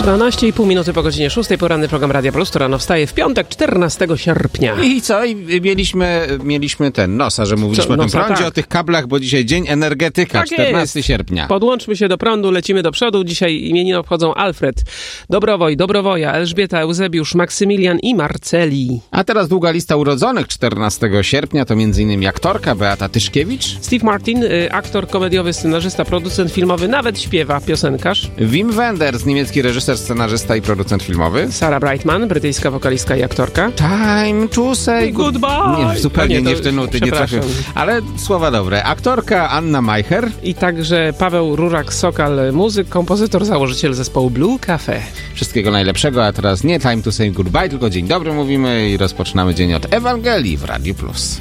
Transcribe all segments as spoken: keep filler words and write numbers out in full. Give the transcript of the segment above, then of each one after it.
dwanaście i pół minuty po godzinie szóstej, poranny program Radia Plus, to rano wstaje w piątek, czternastego sierpnia. I co? I mieliśmy, mieliśmy ten nosa, że mówiliśmy co, o tym nosa, prądzie, tak. O tych kablach, bo dzisiaj dzień energetyka, tak czternastego sierpnia. Podłączmy się do prądu, lecimy do przodu. Dzisiaj imieniny obchodzą Alfred, Dobrowoj, Dobrowoja, Elżbieta, Eusebiusz, Maksymilian i Marceli. A teraz długa lista urodzonych czternastego sierpnia, to między innymi aktorka Beata Tyszkiewicz, Steve Martin, aktor, komediowy, scenarzysta, producent filmowy, nawet śpiewa, piosenkarz. Wim Wenders, niemiecki reżyser, scenarzysta i producent filmowy. Sarah Brightman, brytyjska wokalistka i aktorka. Time to say goodbye. Nie, zupełnie nie, nie w te nuty, nie trafię. Ale słowa dobre. Aktorka Anna Majcher. I także Paweł Rurak-Sokal, muzyk, kompozytor, założyciel zespołu Blue Cafe. Wszystkiego najlepszego, a teraz nie time to say goodbye, tylko dzień dobry mówimy i rozpoczynamy dzień od Ewangelii w Radiu Plus.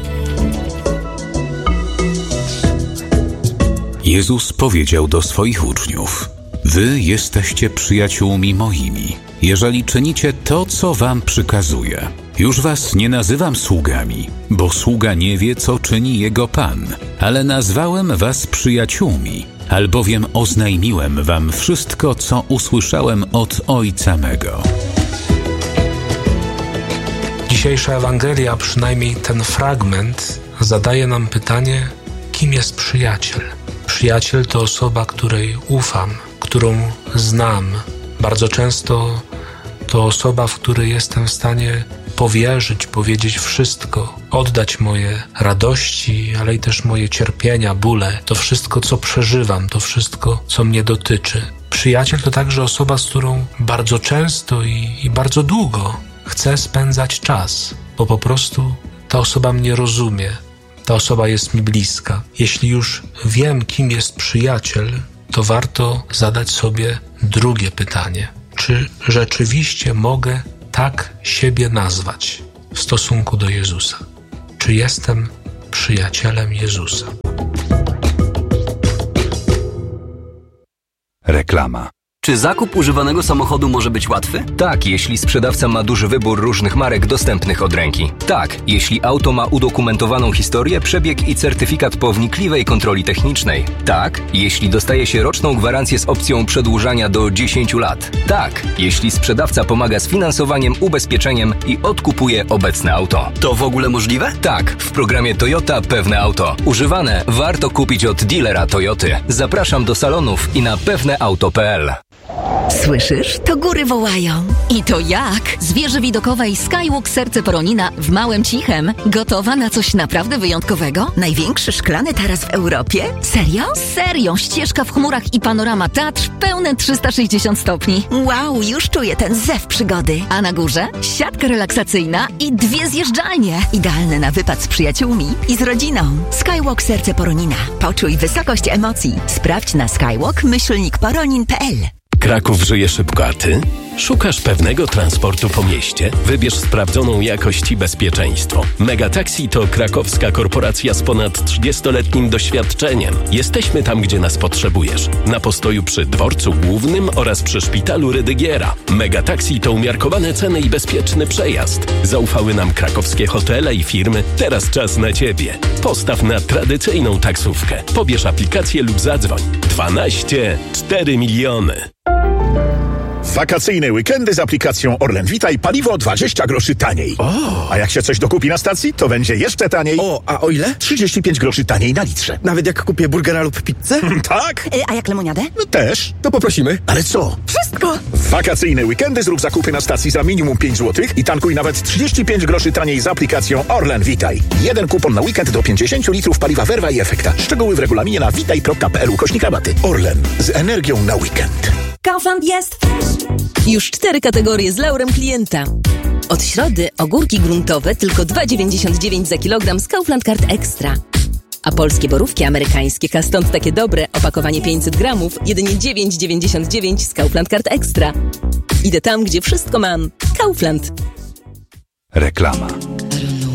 Jezus powiedział do swoich uczniów: Wy jesteście przyjaciółmi moimi, jeżeli czynicie to, co wam przykazuję. Już was nie nazywam sługami, bo sługa nie wie, co czyni jego Pan, ale nazwałem was przyjaciółmi, albowiem oznajmiłem wam wszystko, co usłyszałem od Ojca mego. Dzisiejsza Ewangelia, a przynajmniej ten fragment, zadaje nam pytanie, kim jest przyjaciel? Przyjaciel to osoba, której ufam, którą znam. Bardzo często to osoba, w której jestem w stanie powierzyć, powiedzieć wszystko, oddać moje radości, ale i też moje cierpienia, bóle, to wszystko, co przeżywam, to wszystko, co mnie dotyczy. Przyjaciel to także osoba, z którą bardzo często i, i bardzo długo chcę spędzać czas, bo po prostu ta osoba mnie rozumie, ta osoba jest mi bliska. Jeśli już wiem, kim jest przyjaciel, to warto zadać sobie drugie pytanie. Czy rzeczywiście mogę tak siebie nazwać w stosunku do Jezusa? Czy jestem przyjacielem Jezusa? Reklama. Czy zakup używanego samochodu może być łatwy? Tak, jeśli sprzedawca ma duży wybór różnych marek dostępnych od ręki. Tak, jeśli auto ma udokumentowaną historię, przebieg i certyfikat po wnikliwej kontroli technicznej. Tak, jeśli dostaje się roczną gwarancję z opcją przedłużania do dziesięciu lat. Tak, jeśli sprzedawca pomaga z finansowaniem, ubezpieczeniem i odkupuje obecne auto. To w ogóle możliwe? Tak, w programie Toyota Pewne Auto. Używane warto kupić od dealera Toyoty. Zapraszam do salonów i na pewneauto kropka p l. Słyszysz? To góry wołają. I to jak? Z wieży widokowej Skywalk Serce Poronina w Małym Cichem. Gotowa na coś naprawdę wyjątkowego? Największy szklany taras w Europie? Serio? Serio! Ścieżka w chmurach i panorama Tatr pełne trzysta sześćdziesiąt stopni. Wow, już czuję ten zew przygody. A na górze? Siatka relaksacyjna i dwie zjeżdżalnie. Idealne na wypad z przyjaciółmi i z rodziną. Skywalk Serce Poronina. Poczuj wysokość emocji. Sprawdź na skywalk myślnik poronin kropka p l. Kraków żyje szybko, a ty? Szukasz pewnego transportu po mieście? Wybierz sprawdzoną jakość i bezpieczeństwo. Megataxi to krakowska korporacja z ponad trzydziestoletnim doświadczeniem. Jesteśmy tam, gdzie nas potrzebujesz. Na postoju przy dworcu głównym oraz przy szpitalu Rydygiera. Megataxi to umiarkowane ceny i bezpieczny przejazd. Zaufały nam krakowskie hotele i firmy. Teraz czas na ciebie. Postaw na tradycyjną taksówkę. Pobierz aplikację lub zadzwoń. dwanaście cztery miliony. Wakacyjne weekendy z aplikacją Orlen Witaj, paliwo dwadzieścia groszy taniej. O. A jak się coś dokupi na stacji, to będzie jeszcze taniej. O, a o ile? trzydzieści pięć groszy taniej na litrze. Nawet jak kupię burgera lub pizzę? Tak. A jak lemoniadę? No też. To poprosimy. Ale co? Wszystko! W wakacyjne weekendy zrób zakupy na stacji za minimum pięć złotych i tankuj nawet trzydzieści pięć groszy taniej z aplikacją Orlen Witaj. Jeden kupon na weekend do pięćdziesiąt litrów paliwa Verva i Efekta. Szczegóły w regulaminie na witaj kropka p l ukośnik rabaty. Orlen. Z energią na weekend. Kaufland jest fresh. Już cztery kategorie z laurem klienta. Od środy ogórki gruntowe tylko dwa dziewięćdziesiąt dziewięć za kilogram z Kaufland Card Extra. A polskie borówki amerykańskie, a stąd takie dobre, opakowanie pięćset gramów, jedynie dziewięć dziewięćdziesiąt dziewięć z Kaufland Card Extra. Idę tam, gdzie wszystko mam. Kaufland. Reklama.